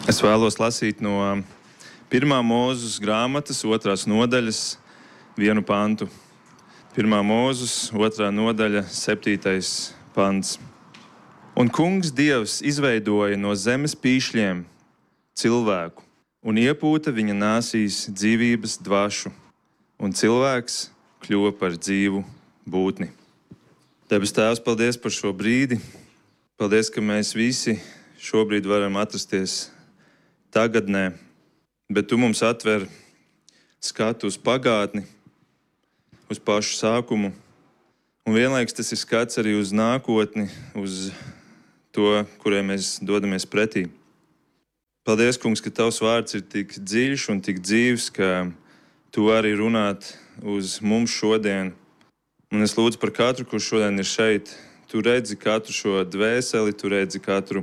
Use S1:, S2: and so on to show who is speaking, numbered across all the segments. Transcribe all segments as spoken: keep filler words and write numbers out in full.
S1: Es vēlos lasīt no pirmā Mūzes grāmatas, otrās nodaļas, vienu pantu. Pirmā Mūzes, otrā nodaļa, septītais pants. Un kungs Dievs izveidoja no zemes pīšļiem cilvēku un iepūta viņa nāsīs dzīvības dvašu, un cilvēks kļuva par dzīvu būtni. Debes Tēvs, paldies par šo brīdi. Paldies, ka mēs visi šobrīd varam atrasties tagadnē, bet Tu mums atver skatu uz pagātni, uz pašu sākumu, un vienlaiks tas ir skats arī uz nākotni, uz to, kurai mēs dodamies pretī. Paldies, kungs, ka Tavs vārds ir tik dziļš un tik dzīvs, ka Tu vari runāt uz mums šodien. Un es lūdzu par katru, kurš šodien ir šeit. Tu redzi katru šo dvēseli, Tu redzi katru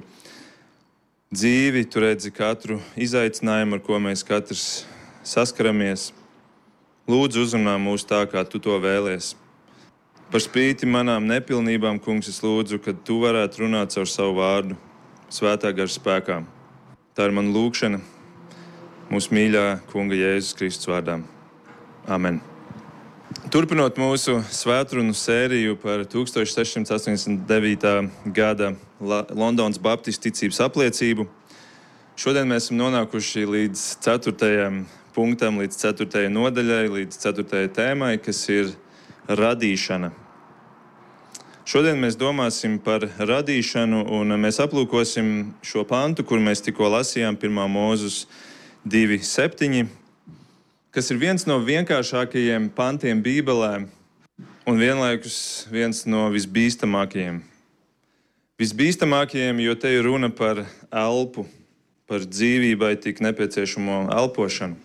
S1: dzīvi, Tu redzi katru izaicinājumu, ar ko mēs katrs saskaramies. Lūdzu, uzrunā mūs tā, kā Tu to vēlies. Par spīti manām nepilnībām, kungs, es lūdzu, ka Tu varētu runāt caur savu vārdu, svētā gara spēkā. Tā ir mana lūgšana mūsu mīļā kunga Jēzus Kristus vārdā. Amen. Turpinot mūsu svētrunu sēriju par tūkstoš seši simti astoņdesmit devītā gada Londonas Baptistu ticības apliecību, šodien mēs esam nonākuši līdz ceturtajam punktam, līdz ceturtajai nodaļai, līdz ceturtajai tēmai, kas ir radīšana. Šodien mēs domāsim par radīšanu, un mēs aplūkosim šo pantu, kur mēs tikko lasījām, pirmā Mūzes divi septiņi, kas ir viens no vienkāršākajiem pantiem Bībelē un vienlaikus viens no visbīstamākajiem. Visbīstamākajiem, jo te ir runa par elpu, par dzīvībai tik nepieciešamo elpošanu.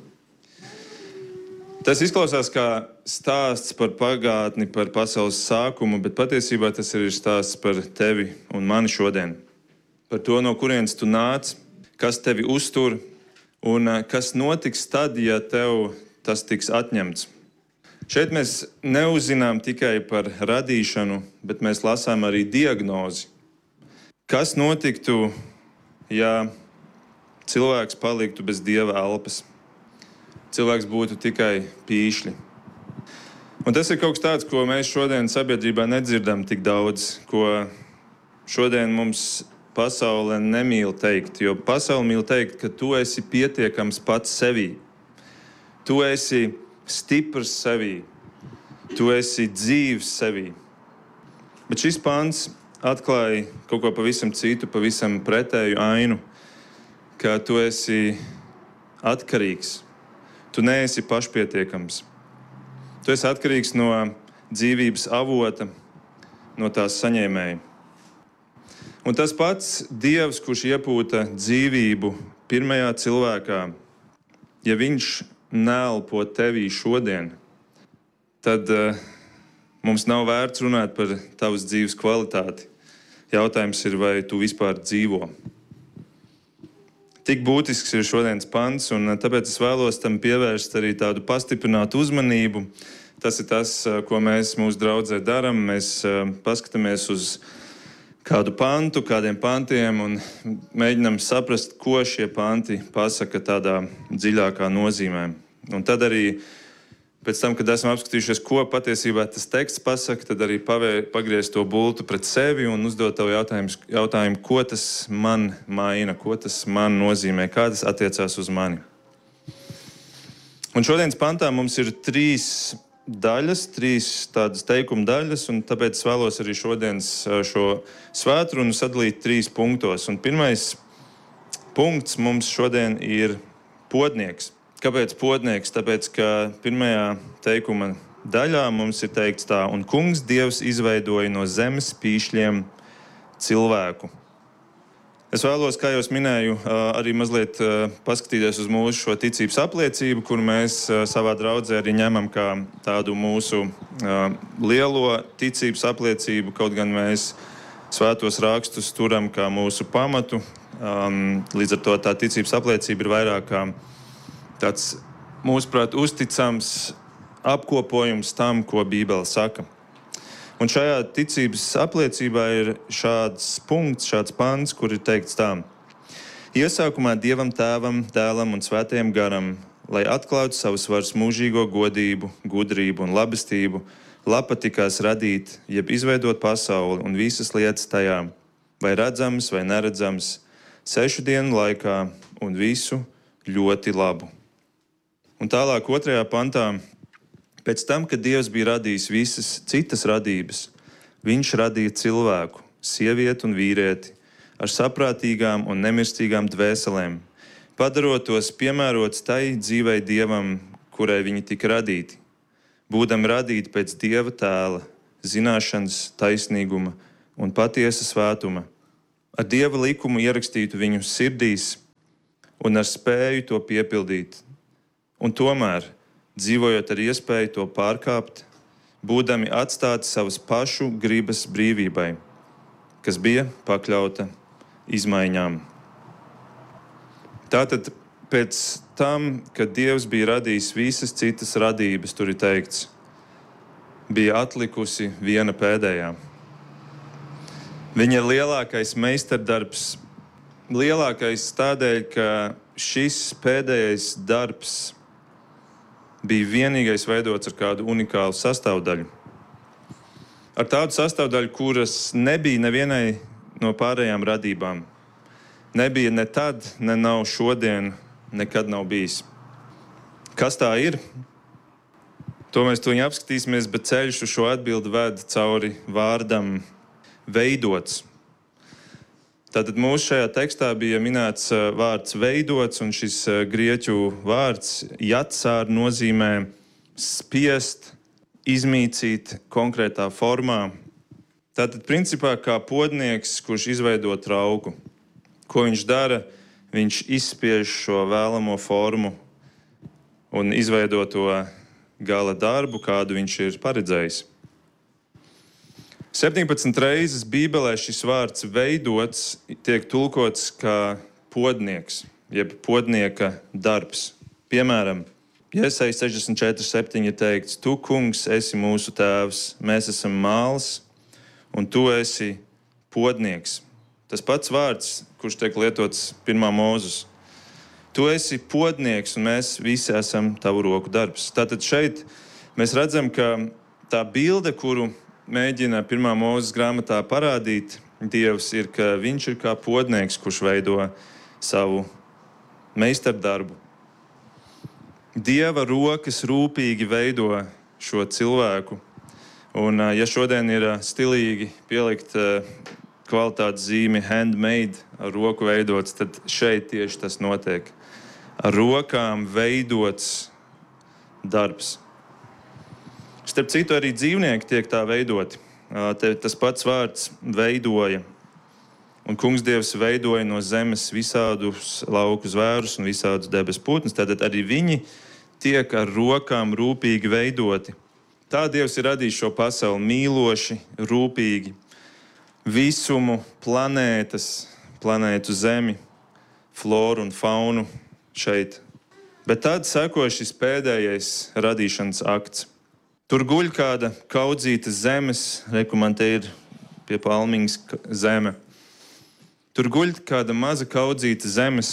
S1: Tas izklausās kā stāsts par pagātni, par pasaules sākumu, bet patiesībā tas ir stāsts par tevi un mani šodien. Par to, no kurienes tu nāc, kas tevi uztur, un kas notiks tad, ja tev tas tiks atņemts. Šeit mēs neuzzinām tikai par radīšanu, bet mēs lasām arī diagnozi. Kas notiktu, ja cilvēks paliktu bez Dieva elpas? Cilvēks būtu tikai pīšļi. Un tas ir kaut kas tāds, ko mēs šodien sabiedrībā nedzirdam tik daudz, ko šodien mums pasaule nemīl teikt, jo pasaule mīl teikt, ka tu esi pietiekams pats sevī. Tu esi stiprs sevī. Tu esi dzīvs sevī. Bet šis pants atklāja kaut ko pavisam citu, pavisam pretēju ainu, ka tu esi atkarīgs. Tu neesi pašpietiekams. Tu esi atkarīgs no dzīvības avota, no tās saņēmēja. Un tas pats Dievs, kurš iepūta dzīvību pirmajā cilvēkā, ja viņš neelpo tevī šodien, tad uh, mums nav vērts runāt par tavas dzīves kvalitāti. Jautājums ir, vai tu vispār dzīvo. Tik būtisks ir šodienas pants, un tāpēc es vēlos tam pievērst arī tādu pastiprinātu uzmanību. Tas ir tas, ko mēs mūsu draudzē darām. Mēs uh, paskatāmies uz kādu pantu, kādiem pantiem un mēģinām saprast, ko šie panti pasaka tādā dziļākā nozīmē. Un tad arī pēc tam, kad esam apskatījušies, ko patiesībā tas teksts pasaka, tad arī pavēr, pagriezt to bultu pret sevi un uzdot tev jautājumu, jautājumu, ko tas man maina, ko tas man nozīmē, kā tas attiecās uz mani. Un šodienas pantā mums ir trīs daļas, trīs tādas teikuma daļas, un tāpēc es vēlos arī šodienas šo svētrunu sadalīt trīs punktos. Un pirmais punkts mums šodien ir podnieks. Kāpēc podnieks? Tāpēc, ka pirmajā teikuma daļā mums ir teikts tā, un kungs Dievs izveidoja no zemes pīšļiem cilvēku. Es vēlos, kā jau minēju, arī mazliet paskatīties uz mūsu šo ticības apliecību, kur mēs savā draudzē arī ņemam kā tādu mūsu lielo ticības apliecību, kaut gan mēs svētos rakstus turam kā mūsu pamatu. Līdz ar to tā ticības apliecība ir vairāk kā tāds, mūsuprāt, uzticams apkopojums tam, ko Bībele saka. Un šajā ticības apliecībā ir šāds punkts, šāds pants, kur ir teikts tā. Iesākumā Dievam Tēvam, Dēlam un Svētajam Garam, lai atklātu savas varas mūžīgo godību, gudrību un labestību, patikās radīt, jeb izveidot pasauli un visas lietas tajā, vai redzams vai neredzams, sešu dienu laikā un visu ļoti labu. Un tālāk otrajā pantā, pēc tam, kad Dievs bija radījis visas citas radības, viņš radīja cilvēku, sievieti un vīrieti, ar saprātīgām un nemirstīgām dvēselēm, padarot tos piemērots tai dzīvei Dievam, kurai viņi tika radīti, būdam radīti pēc Dieva tēla, zināšanas, taisnīguma un patiesa svētuma, ar Dieva likumu ierakstītu viņu sirdīs un ar spēju to piepildīt. Un tomēr, dzīvojot ar iespēju to pārkāpt, būdami atstāti savas pašu gribas brīvībai, kas bija pakļauta izmaiņām. Tātad pēc tam, kad Dievs bija radījis visas citas radības, tur ir teikts, bija atlikusi viena pēdējā. Viņa lielākais meistardarbs, lielākais tādēļ, ka šis pēdējais darbs bija vienīgais veidots ar kādu unikālu sastāvdaļu. Ar tādu sastāvdaļu, kuras nebija nevienai no pārējām radībām. Nebija ne tad, ne nav šodien, nekad nav bijis. Kas tā ir? To mēs tuņi apskatīsimies, bet ceļš uz šo atbildi ved cauri vārdam veidots. Tātad mūsu šajā tekstā bija minēts vārds veidots, un šis grieķu vārds jatsār nozīmē spiest, izmīcīt konkrētā formā. Tātad principā kā podnieks, kurš izveido trauku. Ko viņš dara? Viņš izspiež šo vēlamo formu un izveido to gala darbu, kādu viņš ir paredzējis. septiņpadsmit reizes Bībelē šis vārds veidots tiek tulkots kā podnieks, jeb podnieka darbs. Piemēram, Jesaja sešdesmit četri septiņi teikts, tu, kungs, esi mūsu tēvs, mēs esam māls, un tu esi podnieks. Tas pats vārds, kurš tiek lietots pirmā Mūzes. Tu esi podnieks, un mēs visi esam tavu roku darbs. Tātad šeit mēs redzam, ka tā bilde, kuru mēģina pirmā Mūzes grāmatā parādīt Dievs, ir, ka viņš ir kā podnieks, kurš veido savu meistardarbu. Dieva rokas rūpīgi veido šo cilvēku. Un, ja šodien ir stilīgi pielikt kvalitātes zīmi handmade, ar roku veidots, tad šeit tieši tas notiek. Ar rokām veidots darbs. Starp citu, arī dzīvnieki tiek tā veidoti. Te tas pats vārds veidoja. Un kungs Dievs veidoja no zemes visādus lauku zvērus un visādus debesu putnus. Tātad arī viņi tiek ar rokām rūpīgi veidoti. Tā Dievs ir radījis šo pasauli mīloši, rūpīgi. Visumu, planētas, planētu Zemi, floru un faunu šeit. Bet tad sekoja šis pēdējais radīšanas akts. Tur guļ kāda kaudzīta zemes, reku man te ir pie palmiņas zeme. Tur guļ kāda maza kaudzīta zemes,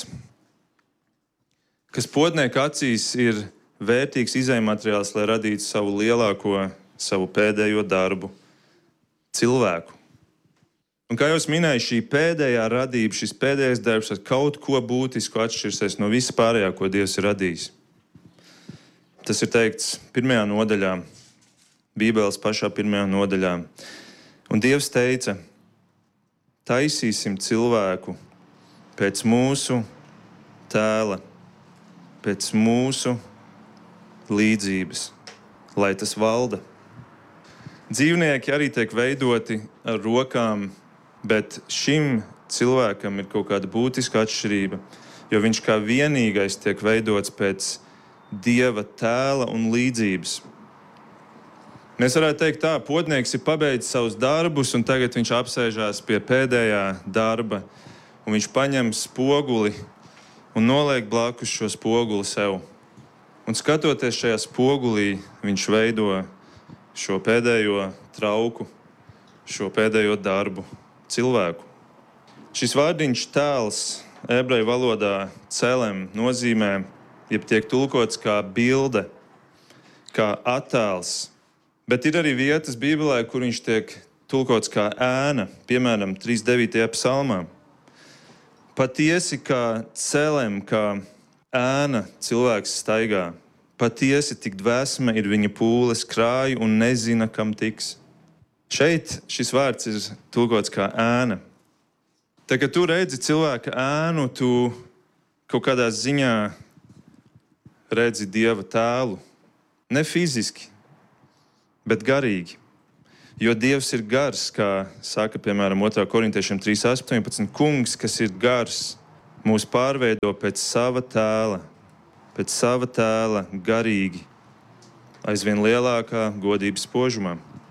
S1: kas podnieka acīs ir vērtīgs izejmateriāls, lai radītu savu lielāko, savu pēdējo darbu - cilvēku. Un kā jau es minēju, šī pēdējā radība, šis pēdējais darbs ar kaut ko būtisku atšķirsies no visa pārējā, ko Dievs ir radījis. Tas ir teikts pirmajā nodaļā. Bībeles pašā pirmajā nodaļā. Un Dievs teica, taisīsim cilvēku pēc mūsu tēla, pēc mūsu līdzības, lai tas valda. Dzīvnieki arī tiek veidoti ar rokām, bet šim cilvēkam ir kaut kāda būtiska atšķirība, jo viņš kā vienīgais tiek veidots pēc Dieva tēla un līdzības. Mēs varētu teikt tā, podnieks ir pabeidzis savus darbus, un tagad viņš apsēžās pie pēdējā darba, un viņš paņem spoguli un noliek blakus šo spoguli sev. Un skatoties šajā spogulī, viņš veido šo pēdējo trauku, šo pēdējo darbu, cilvēku. Šis vārdiņš tēls ebreju valodā celem nozīmē, jeb tiek tulkots kā bilde, kā attēls. Bet ir arī vietas Bībelē, kur viņš tiek tulkots kā ēna, piemēram, trīsdesmit devītajā psalmā. Patiesi kā celem, kā ēna cilvēks staigā. Patiesi tik dvēsme ir viņa pūles krāj un nezina, kam tiks. Šeit šis vārds ir tulkots kā ēna. Tā kā tu redzi cilvēka ēnu, tu kaut kādā ziņā redzi Dieva tēlu. Ne fiziski, bet garīgi. Jo Dievs ir gars, kā saka, piemēram, otrā korintiešiem trīs astoņpadsmit, kungs, kas ir gars, mūs pārveido pēc sava tēla, pēc sava tēla garīgi, aizvien lielākā godības spožumā.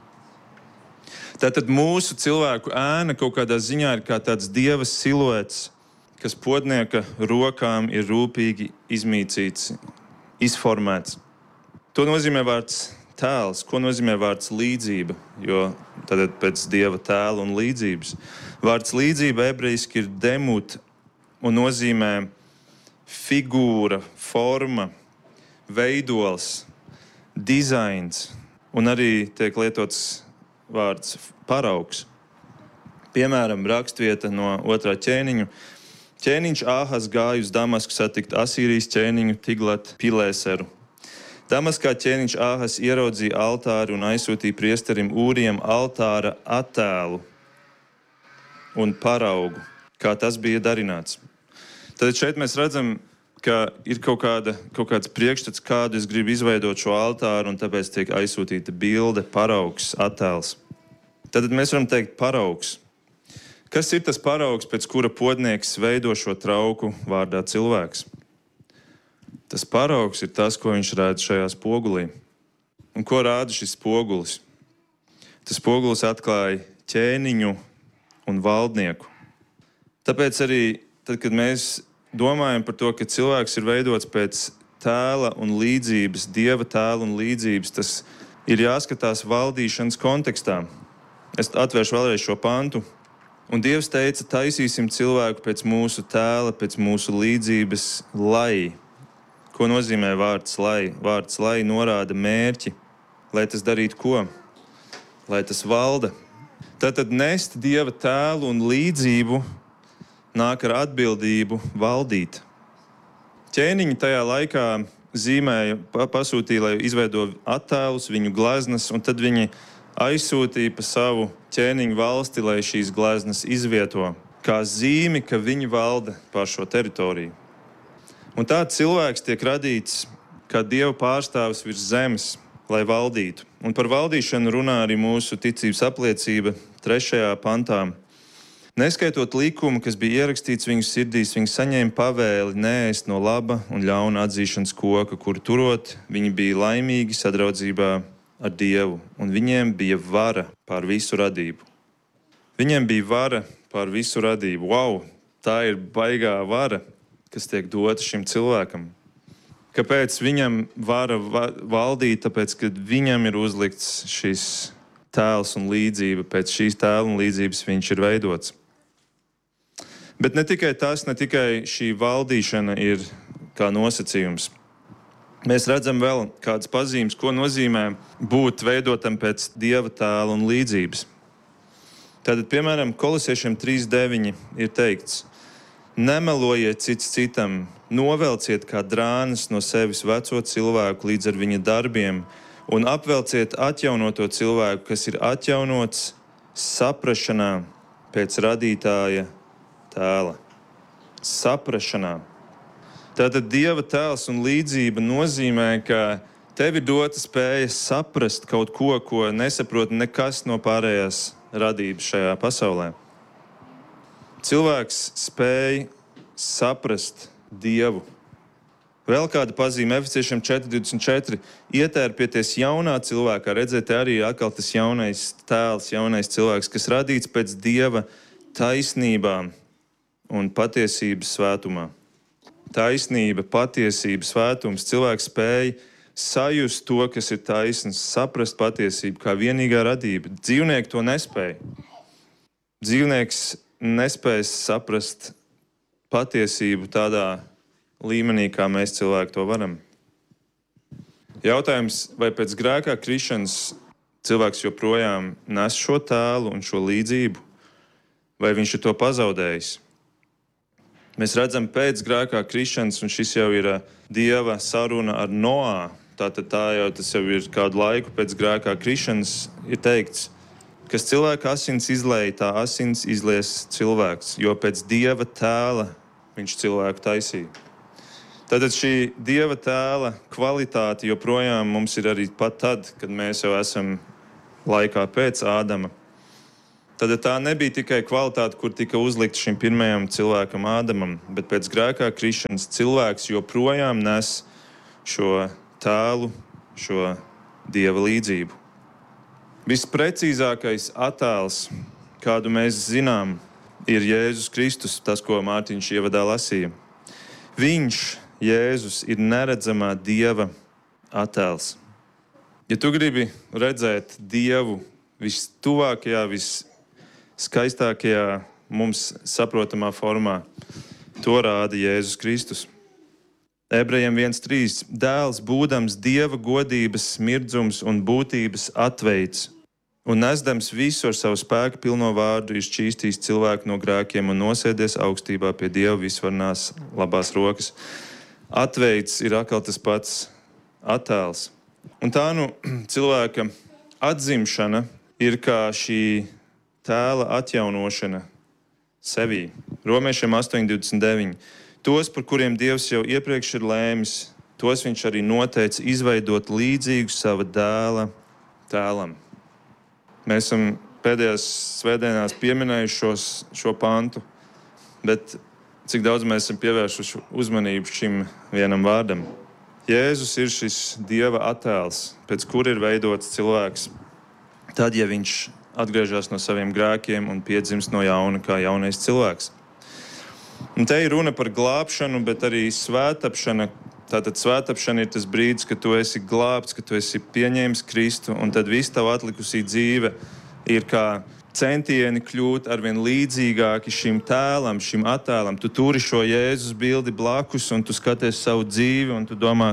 S1: Tātad mūsu cilvēku ēna kaut kādā ziņā ir kā tāds Dieva siluets, kas podnieka rokām ir rūpīgi izmīcīts, izformēts. To nozīmē vārds tēls, ko nozīmē vārds līdzība, jo tad pēc Dieva tēla un līdzības. Vārds līdzība ebrejiski ir demut un nozīmē figūra, forma, veidols, dizains, un arī tiek lietots vārds paraugs. Piemēram, rakstvieta no otrā ķēniņu. Ķēniņš Āhaz gāja uz Damasku satikt Asīrijas ķēniņu Tiglat Pilēseru. Damaskā ķēniņš Āhaz ieraudzīja altāri un aizsūtīja priesterim Ūrijam altāra attēlu un paraugu, kā tas bija darināts. Tad šeit mēs redzam, ka ir kaut, kāda, kaut kāds priekšstats, kādu es gribu izveidot šo altāru, un tāpēc tiek aizsūtīta bilde, paraugs, attēls. Tad mēs varam teikt paraugs. Kas ir tas paraugs, pēc kura podnieks veido šo trauku vārdā cilvēks? Tas paraugs ir tas, ko viņš redz šajā spogulī. Un ko rāda šis spogulis? Tas spogulis atklāja ķēniņu un valdnieku. Tāpēc arī, tad, kad mēs domājam par to, ka cilvēks ir veidots pēc tēla un līdzības, Dieva tēla un līdzības, tas ir jāskatās valdīšanas kontekstā. Es atvēršu vēlreiz šo pantu. Un Dievs teica, taisīsim cilvēku pēc mūsu tēla, pēc mūsu līdzības, lai. Ko nozīmē vārds lai? Vārds lai norāda mērķi. Lai tas darītu ko? Lai tas valda. Tātad nest Dieva tēlu un līdzību nāk ar atbildību valdīt. Ķēniņi tajā laikā zīmēja, pasūtīja, lai izveido attēlus, viņu gleznas, un tad viņi aizsūtīja pa savu ķēniņu valsti, lai šīs gleznas izvieto, kā zīmi, ka viņi valda pār šo teritoriju. Un tā cilvēks tiek radīts kā Dieva pārstāvis virs zemes, lai valdītu. Un par valdīšanu runā arī mūsu ticības apliecība trešajā pantā. Neskaitot likumu, kas bija ierakstīts viņu sirdīs, viņi saņēma pavēli neēst no laba un ļauna atzīšanas koka, kuru turot, viņi bija laimīgi sadraudzībā ar Dievu, un viņiem bija vara pār visu radību. Viņiem bija vara pār visu radību. Wow, tā ir baigā vara, kas tiek dota šim cilvēkam. Kāpēc viņam vara valdīt? Tāpēc, ka viņam ir uzlikts šis tēls un līdzība, pēc šīs tēla un līdzības viņš ir veidots. Bet ne tikai tas, ne tikai šī valdīšana ir kā nosacījums. Mēs redzam vēl kādas pazīmes, ko nozīmē būt veidotam pēc Dieva tēla un līdzības. Tātad, piemēram, Kolosiešiem trīs deviņi ir teikts: nemelojiet cits citam, novelciet kā drānas no sevis veco cilvēku līdz ar viņa darbiem un apvelciet atjaunoto cilvēku, kas ir atjaunots saprašanā pēc radītāja tēla. Saprašanā. Tātad Dieva tēls un līdzība nozīmē, ka tev ir dota spēja saprast kaut ko, ko nesaprot nekas no pārējās radības šajā pasaulē. Cilvēks spēj saprast Dievu. Vēl kāda pazīme Efesiešiem četri divdesmit četri. Ietērpieties jaunā cilvēkā. Redzēt, arī atkal tas jaunais tēls, jaunais cilvēks, kas radīts pēc Dieva taisnībām un patiesības svētumā. Taisnība, patiesība, svētums. Cilvēks spēj sajust to, kas ir taisns, saprast patiesību kā vienīgā radība. Dzīvnieki to nespēja. Dzīvnieks nespēj saprast patiesību tādā līmenī, kā mēs cilvēki to varam. Jautājums, vai pēc grēkā krišanas cilvēks joprojām nes šo tēlu un šo līdzību, vai viņš ir to pazaudējis? Mēs redzam pēc grēkā krišanas, un šis jau ir Dieva saruna ar Noā. Tātad tā jau tas jau ir kādu laiku pēc grēkā krišanas ir teikts, kas cilvēka asins izlēja, tā asins izlies cilvēks, jo pēc Dieva tēla viņš cilvēku taisīja. Tātad šī Dieva tēla kvalitāte joprojām mums ir arī pat tad, kad mēs jau esam laikā pēc Ādama. Tātad tā nebija tikai kvalitāte, kur tika uzlikta šim pirmajam cilvēkam Ādamam, bet pēc grēkā krišanas cilvēks joprojām nes šo tēlu, šo Dieva līdzību. Visprecīzākais attēls, kādu mēs zinām, ir Jēzus Kristus, tas, ko Mārtiņš ievadā lasīja. Viņš, Jēzus, ir neredzamā Dieva attēls. Ja tu gribi redzēt Dievu vistuvākajā, viskaistākajā mums saprotamā formā, to rāda Jēzus Kristus. Ebrejiem viens trīs. Dēls, būdams Dieva godības, mirdzums un būtības atveids, un nesdams visu ar savu spēku pilno vārdu, ir šķīstījis cilvēku no grēkiem un nosēdies augstībā pie Dieva visvarnās labās rokas. Atveids ir atkal tas pats attēls. Un tā nu cilvēka atzimšana ir kā šī tēla atjaunošana sevī. Romiešiem astoņi divdesmit deviņi. Tos, par kuriem Dievs jau iepriekš ir lēmis, tos viņš arī noteica izveidot līdzīgu sava dēla tēlam. Mēs esam pēdējās svētdienās pieminējuši šos, šo pantu, bet cik daudz mēs esam pievērsuši uzmanību šim vienam vārdam. Jēzus ir šis Dieva attēls, pēc kura ir veidots cilvēks. Tad, ja viņš atgriežas no saviem grēkiem un piedzimst no jauna kā jaunais cilvēks. Un te ir runa par glābšanu, bet arī svētapšana. Tātad svētapšana ir tas brīdis, kad tu esi glābts, kad tu esi pieņēmis Kristu, un tad viss tavu atlikusī dzīve ir kā centieni kļūt arvien līdzīgāki šim tēlam, šim attēlam. Tu turi šo Jēzus bildi blakus, un tu skaties savu dzīvi, un tu domā,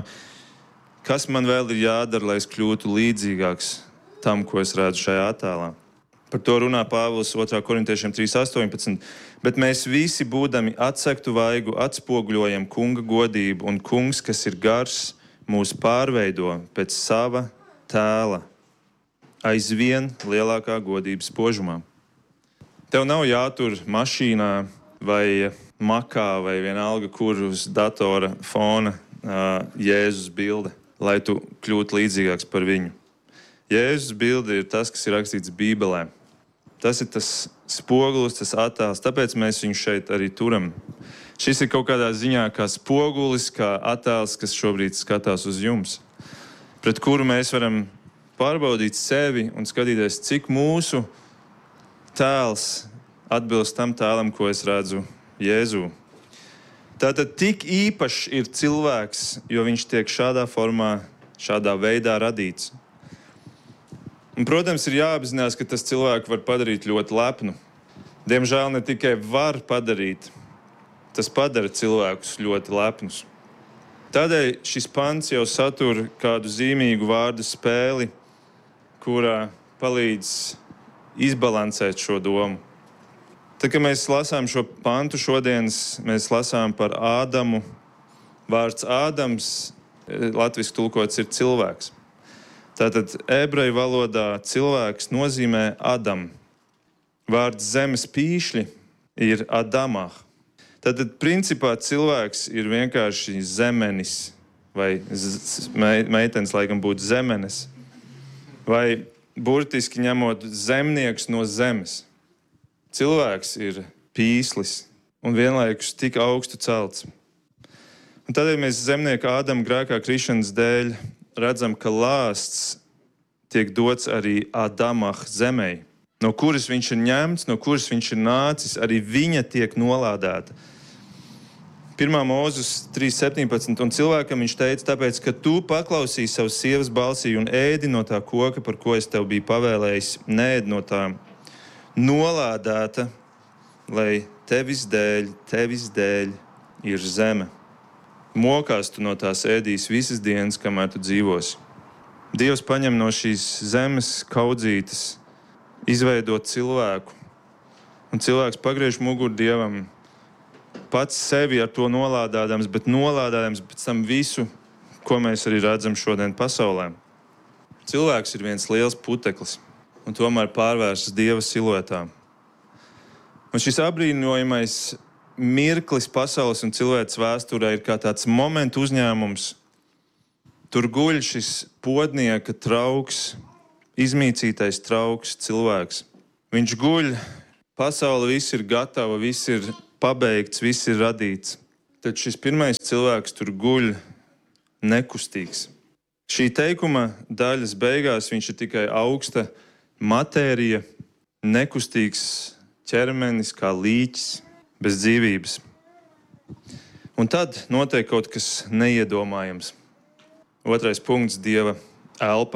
S1: kas man vēl ir jādara, lai es kļūtu līdzīgāks tam, ko es redzu šajā attēlā. Par to runā Pāvils otrā korintiešiem trīs astoņpadsmit. Bet mēs visi, būdami atsektu vaigu, atspoguļojam kunga godību, un kungs, kas ir gars, mūs pārveido pēc sava tēla, aizvien lielākā godības spožumā. Tev nav jātur mašīnā vai makā vai vienalga, kur uz datora fona uh, Jēzus bilde, lai tu kļūtu līdzīgāks par viņu. Jēzus bilde ir tas, kas ir rakstīts Bībelē. Tas ir tas spogulis, tas attēls, tāpēc mēs viņu šeit arī turam. Šis ir kaut kādā ziņā kā spogulis, kā attēls, kas šobrīd skatās uz jums, pret kuru mēs varam pārbaudīt sevi un skatīties, cik mūsu tēls atbilst tam tēlam, ko es redzu Jēzū. Tātad tik īpašs ir cilvēks, jo viņš tiek šādā formā, šādā veidā radīts. Un, protams, ir jāapzinās, ka tas cilvēku var padarīt ļoti lepnu. Diemžēl ne tikai var padarīt, tas padara cilvēkus ļoti lepnus. Tādēļ šis pants jau satur kādu zīmīgu vārdu spēli, kurā palīdz izbalansēt šo domu. Tad, kad mēs lasām šo pantu šodienas, mēs lasām par Ādamu. Vārds Ādams, latviski tulkots, ir cilvēks. Tātad ebreju valodā cilvēks nozīmē Adam. Vārds zemes pīšļi ir Adamah. Tātad principā cilvēks ir vienkārši zemenis, vai z- meitenes laikam būtu zemenes, vai burtiski ņemot zemnieks no zemes. Cilvēks ir pīslis un vienlaikus tik augstu celts. Un tādēļ mēs zemnieka Ādama grēkā krišanas dēļ redzam, ka lāsts tiek dots arī Adamah zemei, no kuras viņš ir ņemts, no kuras viņš ir nācis, arī viņa tiek nolādēta. Pirmā Mūzes trīs septiņpadsmit, un cilvēkam viņš teica, tāpēc, ka tu paklausīji savas sievas balsī un ēdi no tā koka, par ko es tev biju pavēlējis, neēd no tā nolādēta, lai tevis dēļ, tevis dēļ ir zeme. Mokās tu no tās ēdīs visas dienas, kamēr tu dzīvosi. Dievs paņem no šīs zemes kaudzītes, izveidot cilvēku. Un cilvēks pagriež muguru Dievam, pats sevi ar to nolādādams, bet nolādādams pēc tam visu, ko mēs arī redzam šodien pasaulē. Cilvēks ir viens liels puteklis un tomēr pārvērsts Dieva siluetā. Un šis apbrīnojamais mirklis pasaules un cilvēces vēsturē ir kā tāds momentu uzņēmums. Tur guļ šis podnieka trauks, izmīcītais trauks cilvēks. Viņš guļ, pasaule viss ir gatava, viss ir pabeigts, viss ir radīts. Tad šis pirmais cilvēks tur guļ nekustīgs. Šī teikuma daļas beigās viņš ir tikai augsta matērija, nekustīgs ķermenis kā līķis, bez dzīvības. Un tad notiek kaut kas neiedomājams. Otrais punkts – Dieva elpa.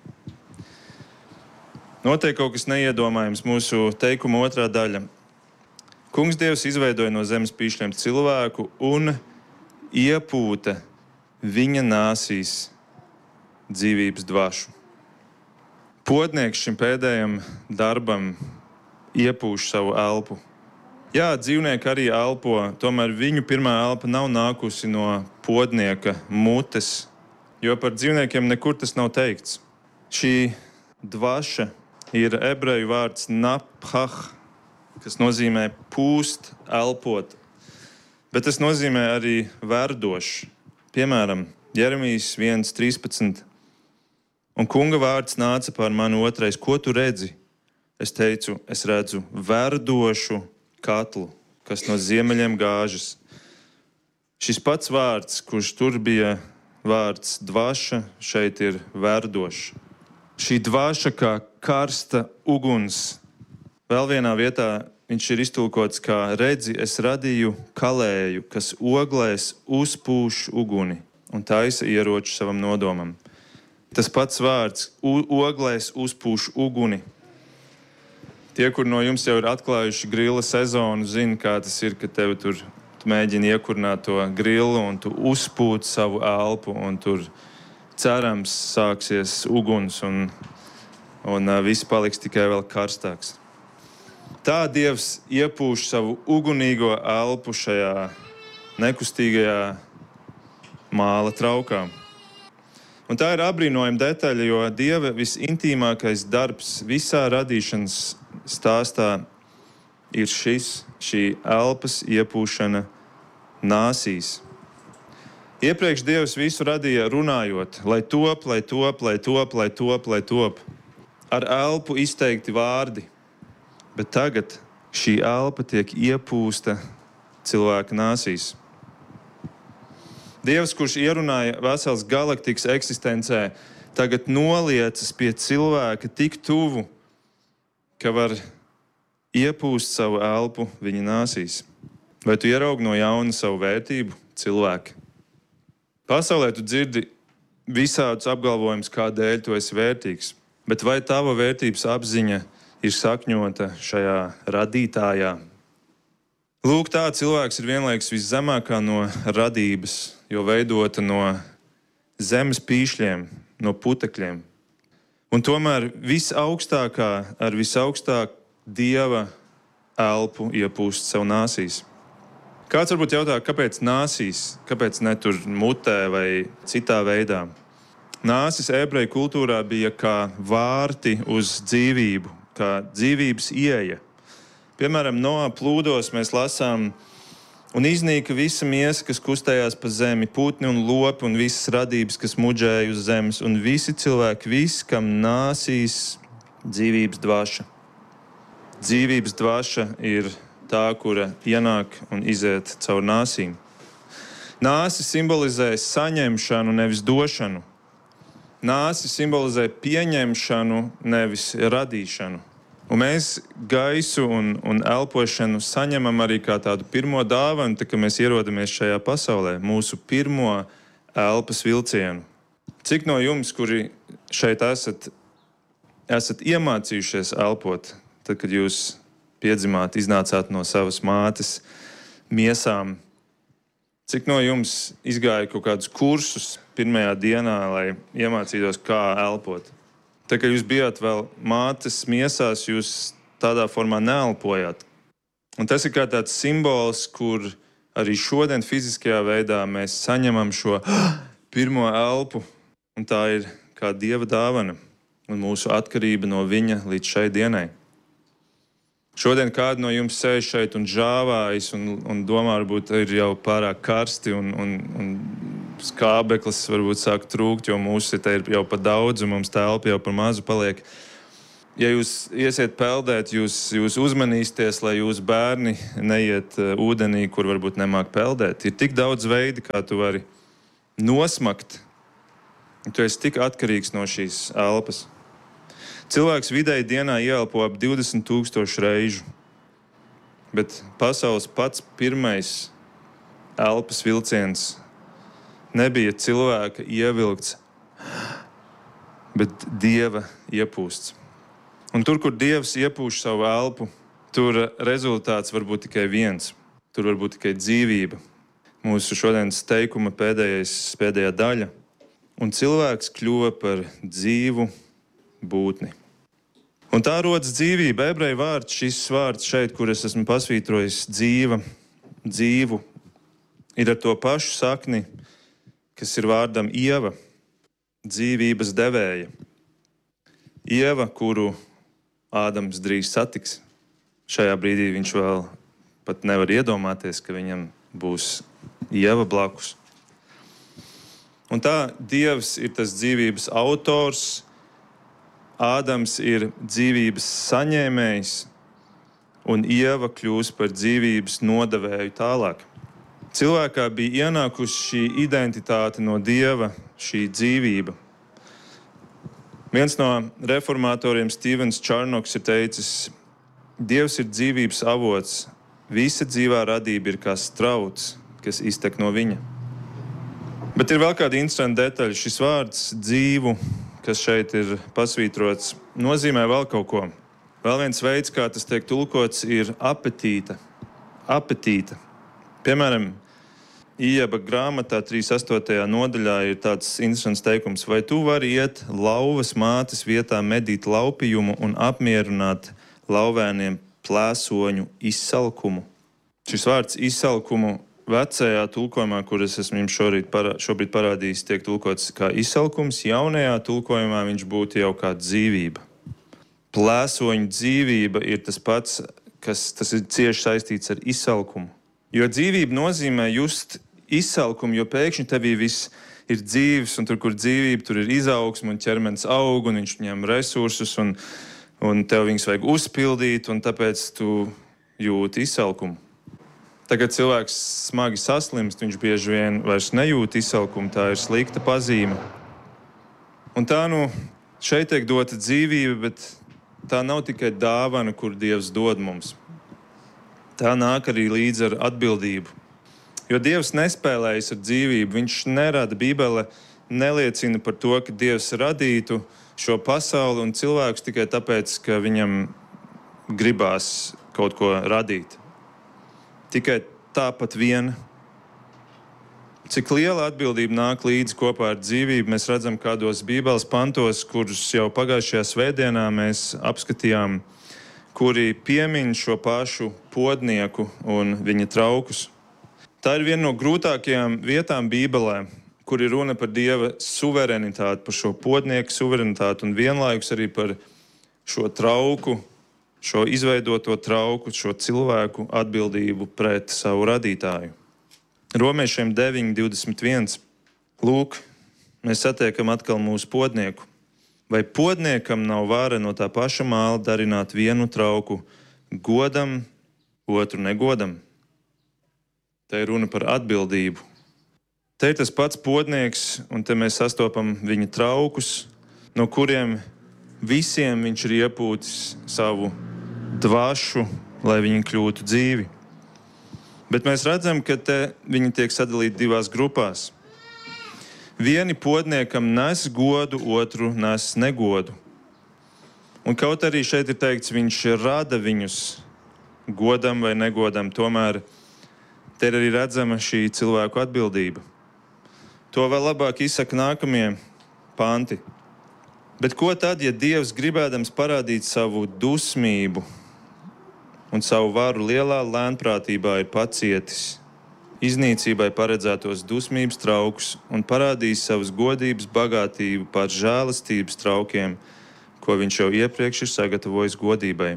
S1: Notiek kaut kas neiedomājams mūsu teikuma otrā daļa. Kungs Dievs izveidoja no zemes pīšļiem cilvēku un iepūta viņa nāsīs dzīvības dvašu. Podnieks šim pēdējam darbam iepūš savu elpu. Jā, dzīvnieki arī elpo, tomēr viņu pirmā elpa nav nākusi no podnieka mutes, jo par dzīvniekiem nekur tas nav teikts. Šī dvaša ir ebreju vārds naphah, kas nozīmē pūst, elpot, bet tas nozīmē arī verdošs. Piemēram, Jeremijas viens trīspadsmit. Un kunga vārds nāca pār mani otrais, ko tu redzi? Es teicu, es redzu verdošu katlu, kas no ziemeļiem gāžas. Šis pats vārds, kurš tur bija vārds dvaša, šeit ir verdošs. Šī dvaša kā karsta uguns. Vēl vienā vietā viņš ir iztulkots kā redzi, es radīju kalēju, kas oglēs uzpūš uguni un taisa ieroču savam nodomam. Tas pats vārds oglēs uzpūš uguni. Tie, kur no jums jau ir atklājuši grila sezonu, zina, kā tas ir, ka tev tur tu mēģini iekurināt to grilu un tu uzpūt savu elpu un tur cerams sāksies uguns un, un uh, viss paliks tikai vēl karstāks. Tā Dievs iepūš savu ugunīgo elpu šajā nekustīgajā māla traukā. Un tā ir apbrīnojama detaļa, jo Dieva visintīmākais darbs visā radīšanas stāstā ir šis, šī elpas iepūšana nāsīs. Iepriekš Dievs visu radīja runājot, lai top, lai top, lai top, lai top, lai top. Ar elpu izteikti vārdi, bet tagad šī elpa tiek iepūsta cilvēka nāsīs. Dievs, kurš ierunāja veselas galaktikas eksistencē, tagad noliecas pie cilvēka tik tuvu, ka var iepūst savu elpu viņa nāsīs. Vai tu ieraugi no jauna savu vērtību, cilvēki? Pasaulē tu dzirdi visādus apgalvojumus, kādēļ tu esi vērtīgs, bet vai tava vērtības apziņa ir sakņota šajā radītājā? Lūk, tā cilvēks ir vienlaikus viszemākā no radības, jo veidota no zemes pīšļiem, no putekļiem. Un tomēr visaugstākā ar visaugstāk Dieva elpu iepūst sev nāsīs. Kāds varbūt jautā, kāpēc nāsīs, kāpēc ne tur mutē vai citā veidā? Nāsis ebreju kultūrā bija kā vārti uz dzīvību, kā dzīvības ieeja. Piemēram, Noā plūdos mēs lasām, un iznīka visa miesa, kas kustējās pa zemi, putni un lopi un visas radības, kas muģēja uz zemes, un visi cilvēki, visi, kam nāsīs dzīvības dvaša. Dzīvības dvaša ir tā, kura ienāk un iziet caur nāsīm. Nāsi simbolizē saņemšanu, nevis došanu. Nāsi simbolizē pieņemšanu, nevis radīšanu. Un mēs gaisu un, un elpošanu saņemam arī kā tādu pirmo dāvanu, tā, ka mēs ierodamies šajā pasaulē, mūsu pirmo elpas vilcienu. Cik no jums, kuri šeit esat, esat iemācījušies elpot, tad, kad jūs piedzimāt, iznācāt no savas mātes miesām. Cik no jums izgāja kaut kādus kursus pirmajā dienā, lai iemācītos, kā elpot? Tā kā jūs bijāt vēl mātes miesās, jūs tādā formā neelpojāt. Un tas ir kā tāds simbols, kur arī šodien fiziskajā veidā mēs saņemam šo pirmo elpu. Un tā ir kā Dieva dāvana un mūsu atkarība no viņa līdz šai dienai. Šodien kādi no jums sēž šeit un žāvājas un, un domā, varbūt ir jau pārāk karsti un, un, un skābeklis varbūt sāk trūkt, jo mūsu te ir jau pa daudz un mums tā elpa jau par mazu paliek. Ja jūs iesiet peldēt, jūs, jūs uzmanīsieties, lai jūsu bērni neiet uh, ūdenī, kur varbūt nemāk peldēt. Ir tik daudz veidi, kā tu vari nosmakt. Tu esi tik atkarīgs no šīs elpas. Cilvēks vidēji dienā ieelpo ap divdesmit tūkstošu reižu, bet pasaules pats pirmais elpas vilciens nebija cilvēka ievilkts, bet Dieva iepūsts. Un tur, kur Dievs iepūš savu elpu, tur rezultāts var būt tikai viens. Tur var būt tikai dzīvība. Mūsu šodienas teikuma pēdējais, pēdējā daļa. Un cilvēks kļuva par dzīvu būtni. Un tā rodas dzīvība. Ebreju vārds, šis vārds šeit, kur es esmu pasvītrojis, dzīva, dzīvu, ir ar to pašu sakni, kas ir vārdam Ieva, dzīvības devēja. Ieva, kuru Ādams drīz satiks. Šajā brīdī viņš vēl pat nevar iedomāties, ka viņam būs Ieva blakus. Un tā Dievs ir tas dzīvības autors, Ādams ir dzīvības saņēmējs, un Ieva kļūs par dzīvības nodevēju tālāk. Cilvēkā bija ienākusi šī identitāte no Dieva, šī dzīvība. Viens no reformatoriem, Stevens Čarnoks, ir teicis, Dievs ir dzīvības avots, visa dzīvā radība ir kā strauts, kas iztek no viņa. Bet ir vēl kāda interesanta detaļa. Šis vārds dzīvu, kas šeit ir pasvītrots, nozīmē vēl kaut ko. Vēl viens veids, kā tas tiek tulkots, ir apetīta. Apetīta. Piemēram, Ieba grāmatā trīsdesmit astotajā nodaļā ir tāds interesants teikums. Vai tu vari iet lauvas mātes vietā medīt laupījumu un apmierināt lauvēniem plēsoņu izsalkumu? Šis vārds izsalkumu vecajā tulkojumā, kuras esmu jums šorīt parā, šobrīd parādījis, tiek tulkots kā izsalkums. Jaunajā tulkojumā viņš būtu jau kā dzīvība. Plēsoņu dzīvība ir tas pats, kas tas ir cieši saistīts ar izsalkumu. Jo dzīvība nozīmē just izsalkumu, jo pēkšņi tevī viss ir dzīves, un tur, kur dzīvība, tur ir izaugsme, un ķermenis aug, un viņš ņem resursus, un, un tev viņus vajag uzpildīt, un tāpēc tu jūti izsalkumu. Tagad cilvēks smagi saslimst, viņš bieži vien vairs nejūt izsalkumu, tā ir slikta pazīme. Un tā nu šeit tiek dota dzīvība, bet tā nav tikai dāvana, kur Dievs dod mums. Tā nāk arī līdz ar atbildību. Jo Dievs nespēlējas ar dzīvību, viņš nerada, Bībele neliecina par to, ka Dievs radītu šo pasauli un cilvēkus tikai tāpēc, ka viņam gribās kaut ko radīt. Tikai tāpat vien. Cik liela atbildība nāk līdzi kopā ar dzīvību, mēs redzam kādos Bībeles pantos, kurus jau pagājušajā svētdienā mēs apskatījām, kuri piemin šo pašu podnieku un viņa traukus. Tā ir viena no grūtākajām vietām Bībelē, kur ir runa par Dieva suverenitāti, par šo podnieku suverenitāti un vienlaikus arī par šo trauku, šo izveidoto trauku, šo cilvēku atbildību pret savu radītāju. Romiešiem deviņi divdesmit viens. Lūk, mēs satiekam atkal mūsu podnieku. Vai podniekam nav vara no tā paša māla darināt vienu trauku godam, otru negodam? Te ir runa par atbildību. Te ir tas pats podnieks, un te mēs sastopam viņa traukus, no kuriem visiem viņš ir iepūtis savu dvašu, lai viņi kļūtu dzīvi. Bet mēs redzam, ka te viņi tiek sadalīti divās grupās. Vieni podniekam nes godu, otru nes negodu. Un kaut arī šeit ir teikts, viņš rada viņus godam vai negodam, tomēr te ir arī redzama šī cilvēku atbildība. To vēl labāk izsaka nākamie panti. Bet ko tad, ja Dievs gribēdams parādīt savu dusmību un savu varu lielā lēnprātībā ir pacietis, iznīcībai paredzētos dusmības traukus un parādīs savas godības bagātību pār žēlastības traukiem, ko viņš jau iepriekš ir sagatavojis godībai.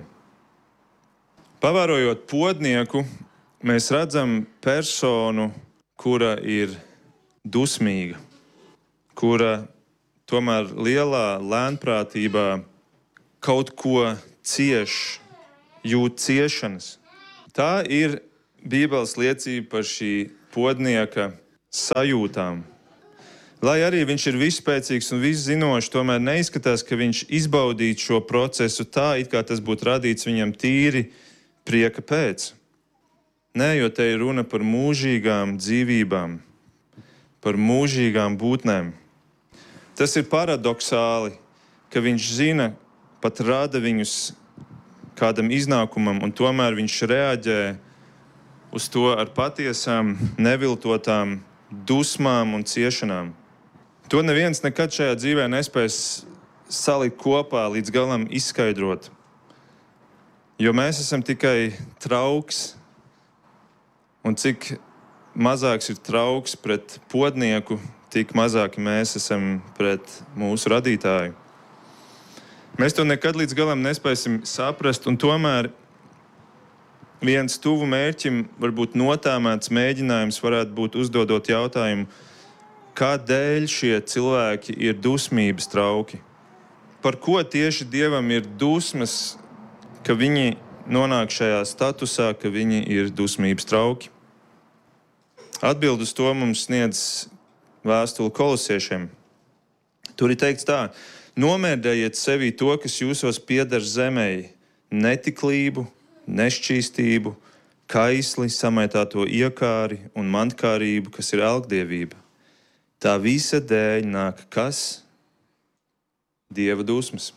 S1: Pavērojot podnieku, mēs redzam personu, kura ir dusmīga, kura tomēr lielā lēnprātībā kaut ko cieš, jūt ciešanas. Tā ir Bībeles liecība par šī podnieka sajūtām. Lai arī viņš ir visspēcīgs un viszinošs, tomēr neizskatās, ka viņš izbaudītu šo procesu tā, it kā tas būtu radīts viņam tīri prieka pēc. Nē, jo te ir runa par mūžīgām dzīvībām, par mūžīgām būtnēm. Tas ir paradoxāli, ka viņš zina, pat rada viņus kādam iznākumam, un tomēr viņš reaģē uz to ar patiesām, neviltotām dusmām un ciešanām. To neviens nekad šajā dzīvē nespēs salikt kopā, līdz galam izskaidrot. Jo mēs esam tikai trauks, un cik mazāks ir trauks pret podnieku, tik mazāki mēs esam pret mūsu radītāju. Mēs to nekad līdz galam nespēsim saprast, un tomēr viens tuvu mērķim, varbūt notāmēts mēģinājums varētu būt uzdodot jautājumu, kādēļ šie cilvēki ir dusmības trauki? Par ko tieši Dievam ir dusmas, ka viņi nonāk šajā statusā, ka viņi ir dusmības trauki? Atbild uz to mums sniedz vēstule Kolosiešiem. Tur ir teikts tā: nomērdējiet sevī to, kas jūsos pieder zemei, netiklību, nešķīstību, kaisli, samaitāto iekāri un mantkārību, kas ir elgdievība. Tā visa dēļ nāk kas? Dieva dusmas.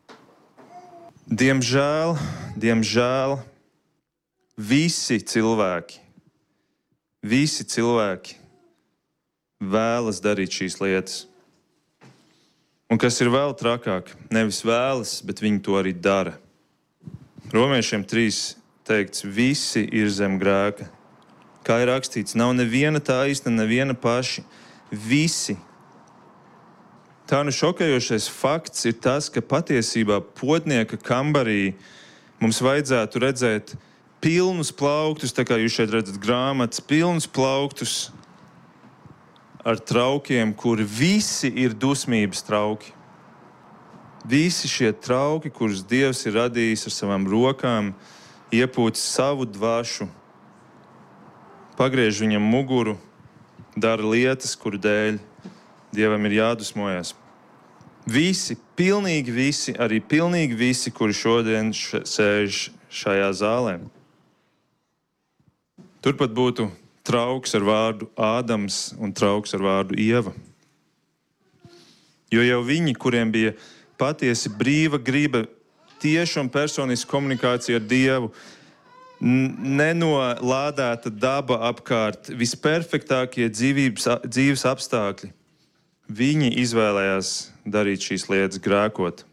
S1: Diemžēl, diemžēl, visi cilvēki, visi cilvēki vēlas darīt šīs lietas. Un kas ir vēl trakāk, nevis vēlas, bet viņi to arī dara. Romiešiem trīs teikts, visi ir zem grēka. Kā ir rakstīts, nav neviena taisna, neviena paši. Visi. Tā nu šokējošais fakts ir tas, ka patiesībā podnieka kambarī mums vajadzētu redzēt pilnus plauktus, tā kā jūs šeit redzat grāmatas, pilnus plauktus ar traukiem, kuri visi ir dusmības trauki. Visi šie trauki, kurus Dievs ir radījis ar savām rokām, iepūcis savu dvašu, pagriež viņam muguru, dara lietas, kuru dēļ Dievam ir jādusmojas. Visi, pilnīgi visi, arī pilnīgi visi, kuri šodien š- sēž šajā zālē. Turpat būtu trauks ar vārdu Ādams un trauks ar vārdu Ieva. Jo jau viņi, kuriem bija patiesi brīva griba, tieša un personiska komunikācija ar Dievu, nenolādēta daba apkārt, visperfektākie dzīvības, dzīves apstākļi, viņi izvēlējās darīt šīs lietas grēkot.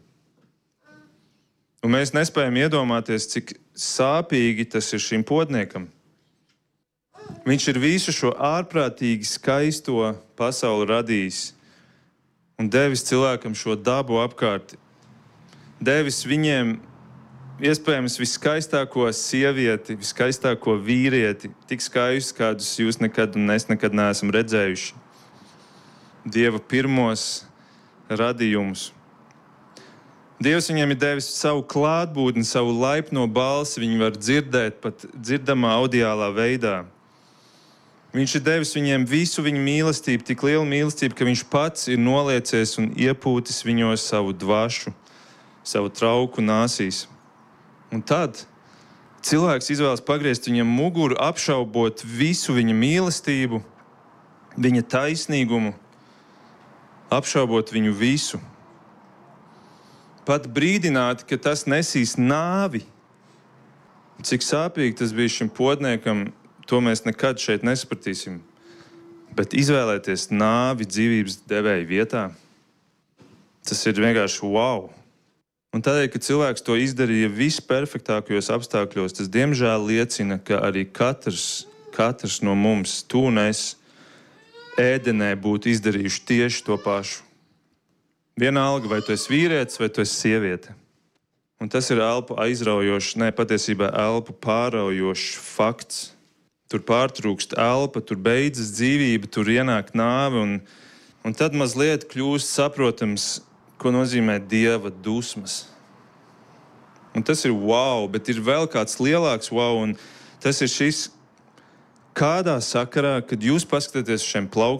S1: Un mēs nespējam iedomāties, cik sāpīgi tas ir šim podniekam. Viņš ir visu šo ārprātīgi skaisto pasauli radījis un devis cilvēkam šo dabu apkārt. Devis viņiem iespējams viskaistāko sievieti, viskaistāko vīrieti, tik skaistu, kādus jūs nekad un es nekad neesam redzējuši. Dieva pirmos radījumus. Dievs viņiem ir devis savu klātbūtni, savu laipno balsi, viņi var dzirdēt pat dzirdamā audiālā veidā. Viņš ir devis viņiem visu viņu mīlestību, tik lielu mīlestību, ka viņš pats ir noliecies un iepūtis viņos savu dvašu, savu trauku nāsīs. Un tad cilvēks izvēlas pagriezt viņam muguru, apšaubot visu viņa mīlestību, viņa taisnīgumu, apšaubot viņu visu. Pat brīdināti, ka tas nesīs nāvi. Cik sāpīgi tas bija šim potniekam, to mēs nekad šeit nesapratīsim. Bet izvēlēties nāvi dzīvības devēja vietā, tas ir vienkārši wow. Un tādēļ, ka cilvēks to izdarīja visperfektākajos apstākļos, tas diemžēl liecina, ka arī katrs, katrs no mums, tu un es, ēdenē būtu izdarījuši tieši to pašu. Vienalga, vai tu esi vīrietis, vai tu esi sieviete. Un tas ir elpu aizraujošs, ne, patiesībā elpu pāraujošs fakts. Tur pārtrūkst elpa, tur beidzas dzīvība, tur ienāk nāve, un, un tad mazliet kļūst saprotams, ko nozīmē Dieva dusmas. Un tas ir wow, bet ir vēl kāds lielāks wow, un tas ir šis, kādā sakarā, kad jūs paskatāties šiem plauktiem,